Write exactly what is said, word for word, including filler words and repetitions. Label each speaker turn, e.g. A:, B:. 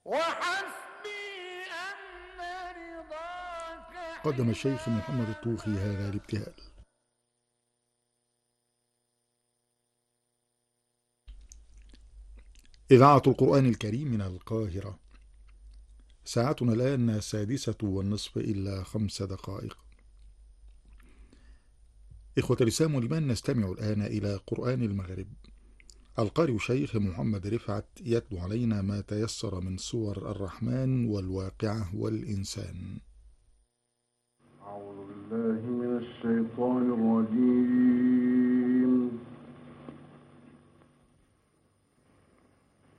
A: قدم الشيخ محمد الطوخي هذا الابتهال. إذاعة القرآن الكريم من القاهرة. ساعتنا الآن السادسة والنصف إلا خمس دقائق. إخوة الإسلام والإيمان، نستمع الآن إلى قرآن المغرب. القارئ شيخ محمد رفعت يتلو علينا ما تيسر من سور الرحمن والواقعة والإنسان.
B: أعوذ بالله من الشيطان الرجيم.